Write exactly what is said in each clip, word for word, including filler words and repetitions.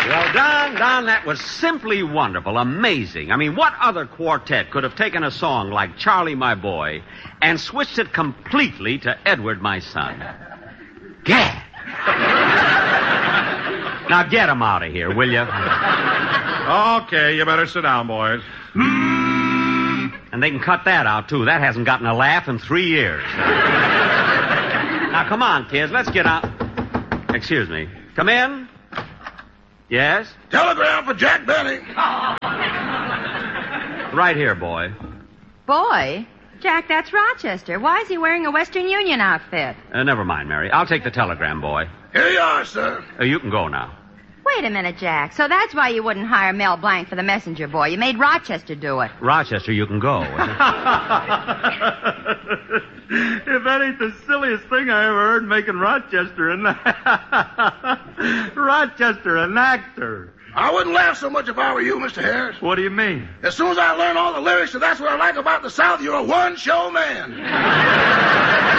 Well, Don, Don, that was simply wonderful, amazing. I mean, what other quartet could have taken a song like Charlie, My Boy and switched it completely to Edward, My Son? Gad! Now get him out of here, will you? Okay, you better sit down, boys. And they can cut that out, too. That hasn't gotten a laugh in three years. Now, come on, kids. Let's get out. Excuse me. Come in. Yes? Telegram for Jack Benny. Right here, boy. Boy? Jack, that's Rochester. Why is he wearing a Western Union outfit? Uh, never mind, Mary. I'll take the telegram, boy. Here you are, sir. Uh, you can go now. Wait a minute, Jack. So that's why you wouldn't hire Mel Blanc for the messenger boy. You made Rochester do it. Rochester, you can go. If that ain't the silliest thing I ever heard, making Rochester an Rochester an actor. I wouldn't laugh so much if I were you, Mister Harris. What do you mean? As soon as I learn all the lyrics, so that's what I like about the South. You're a one-show man.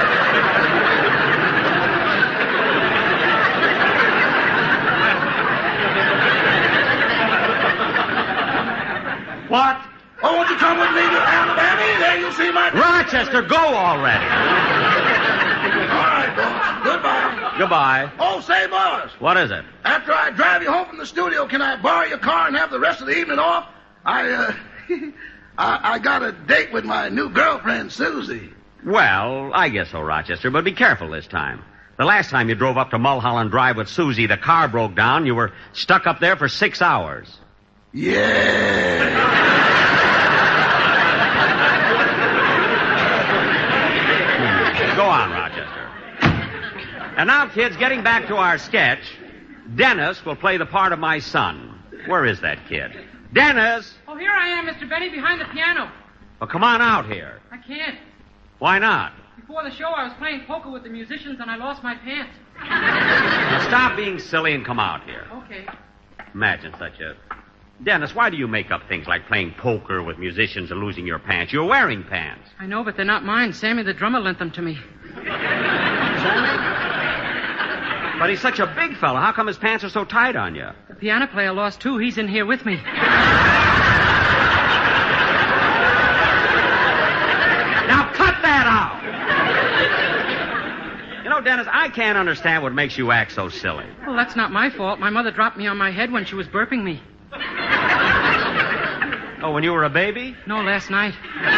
What? Oh, won't you come with me to Alabama? There you'll see my... Rochester, go already. All right, boss. Goodbye. Goodbye. Oh, say, boss. What is it? After I drive you home from the studio, can I borrow your car and have the rest of the evening off? I, uh... I, I got a date with my new girlfriend, Susie. Well, I guess so, Rochester, but be careful this time. The last time you drove up to Mulholland Drive with Susie, the car broke down. You were stuck up there for six hours. Yeah. Go on, Rochester. And now, kids, getting back to our sketch, Dennis will play the part of my son. Where is that kid? Dennis! Oh, here I am, Mister Benny, behind the piano. Well, come on out here. I can't. Why not? Before the show, I was playing poker with the musicians, and I lost my pants. Now, stop being silly and come out here. Okay. Imagine such a... Dennis, why do you make up things like playing poker with musicians and losing your pants? You're wearing pants. I know, but they're not mine. Sammy the drummer lent them to me. Sammy? But he's such a big fella. How come his pants are so tight on you? The piano player lost two. He's in here with me. Now cut that out! You know, Dennis, I can't understand what makes you act so silly. Well, that's not my fault. My mother dropped me on my head when she was burping me. Oh, when you were a baby? No, last night.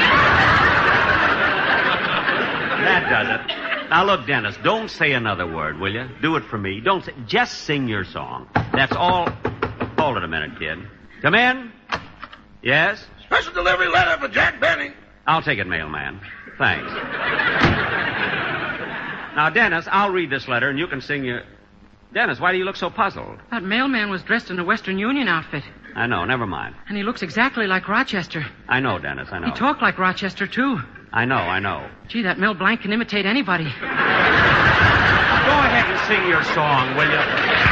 That does it. Now, look, Dennis, don't say another word, will you? Do it for me. Don't say... Just sing your song. That's all... Hold it a minute, kid. Come in. Yes? Special delivery letter for Jack Benny. I'll take it, mailman. Thanks. Now, Dennis, I'll read this letter, and you can sing your... Dennis, why do you look so puzzled? That mailman was dressed in a Western Union outfit. I know, never mind. And he looks exactly like Rochester. I know, Dennis, I know. He talked like Rochester, too. I know, I know. Gee, that Mel Blanc can imitate anybody. Go ahead and sing your song, will you?